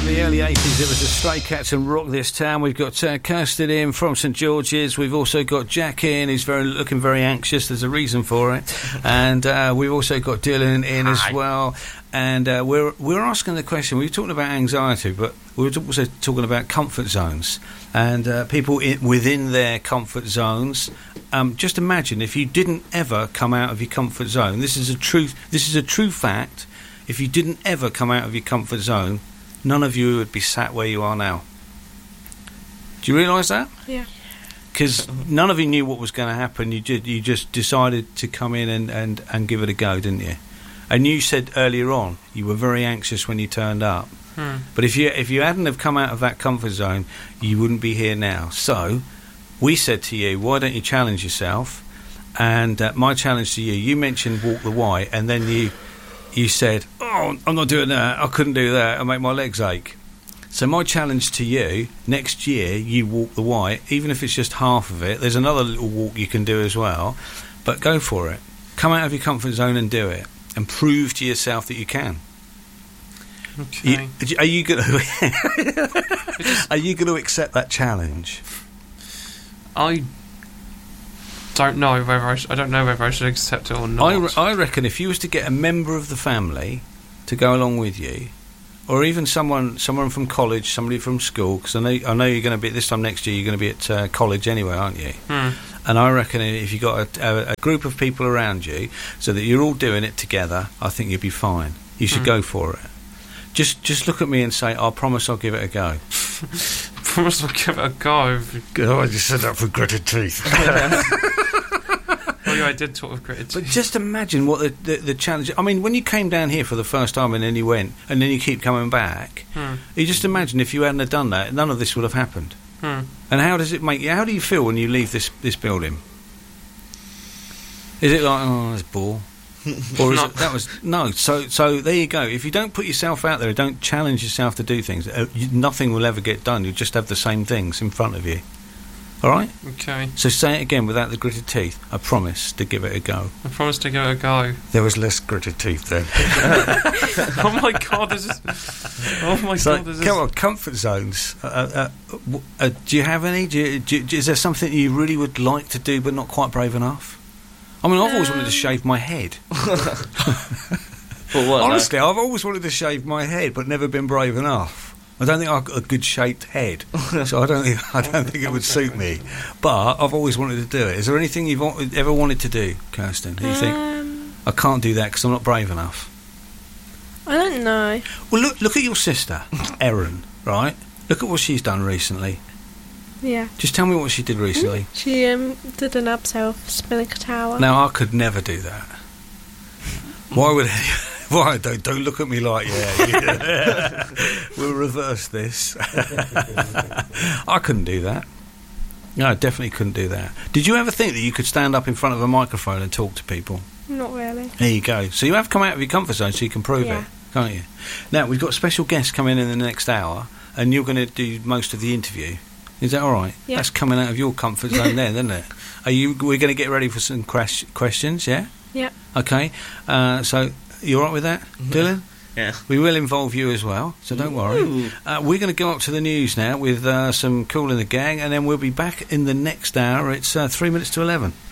the early 80s, it was the Stray Cats and Rock This Town. We've got Kirsten in from St George's. We've also got Jack in, who's looking very anxious. There's a reason for it. And we've also got Dylan in as well. And we're asking the question. We were talking about anxiety, but we were also talking about comfort zones and people within their comfort zones. Just imagine if you didn't ever come out of your comfort zone. This is a true fact. If you didn't ever come out of your comfort zone, none of you would be sat where you are now. Do you realise that? Yeah. Because none of you knew what was going to happen. You just decided to come in and give it a go, didn't you? And you said earlier on you were very anxious when you turned up. But if you hadn't have come out of that comfort zone, you wouldn't be here now. So we said to you, why don't you challenge yourself? And my challenge to you, you mentioned walk the white, and then you said, oh, I'm not doing that, I couldn't do that, I'll make my legs ache. So my challenge to you, next year you walk the white, even if it's just half of it. There's another little walk you can do as well, but go for it. Come out of your comfort zone and do it, and prove to yourself that you can. Okay. Are you going to accept that challenge? I don't know whether I should accept it or not. I reckon if you was to get a member of the family to go along with you, or even someone from college, somebody from school, because I know you're going to be this time next year. You're going to be at college anyway, aren't you? And I reckon if you got a group of people around you, so that you're all doing it together, I think you'd be fine. You should go for it. Just look at me and say, I promise I'll give it a go. Promise I'll give it a go. Oh, I just said that with gritted teeth. Oh yeah, I did talk with gritted teeth. But just imagine what the challenge. I mean, when you came down here for the first time and then you went and then you keep coming back, you just imagine if you hadn't have done that, none of this would have happened. And how does it make you? How do you feel when you leave this building? Is it like, oh, that's bore? Or is it, that was no? So there you go. If you don't put yourself out there, don't challenge yourself to do things, nothing will ever get done. You just have the same things in front of you. All right. Okay. So say it again without the gritted teeth. I promise to give it a go. I promise to give it a go. There was less gritted teeth then. Oh my god! This is. Oh my god! This is. Come on, comfort zones. Do you have any? Is there something you really would like to do but not quite brave enough? I mean, I've always wanted to shave my head. Honestly, I've always wanted to shave my head, but never been brave enough. I don't think I've got a good shaped head, so I don't think it would suit me. But I've always wanted to do it. Is there anything you've ever wanted to do, Kirsten? Do you think I can't do that because I'm not brave enough? I don't know. Well, look at your sister, Erin. Right? Look at what she's done recently. Yeah. Just tell me what she did recently. She did an abseil spinning a tower. Now, I could never do that. Why would why don't look at me like yeah. We'll reverse this. I couldn't do that. No, I definitely couldn't do that. Did you ever think that you could stand up in front of a microphone and talk to people? Not really. There you go. So you have come out of your comfort zone so you can prove it, can't you? Now, we've got special guests coming in the next hour, and you're going to do most of the interview. Is that all right? Yeah. That's coming out of your comfort zone then, isn't it? We're going to get ready for some questions, yeah? Yeah. Okay. So, you all right with that, Dylan? Yeah. We will involve you as well, so don't worry. We're going to go up to the news now with some Kool in the Gang, and then we'll be back in the next hour. It's 3 minutes to 11.